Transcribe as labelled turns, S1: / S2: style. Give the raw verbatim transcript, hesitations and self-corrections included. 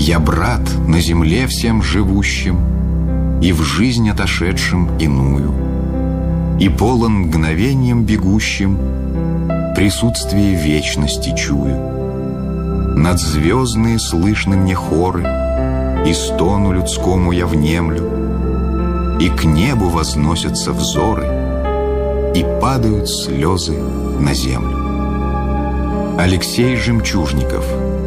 S1: Я брат на земле всем живущим и в жизнь отошедшим иную, и полон мгновением бегущим присутствие вечности чую. Надзвездные слышны мне хоры, и стону людскому я внемлю, и к небу возносятся взоры, и падают слезы на землю. Алексей Жемчужников.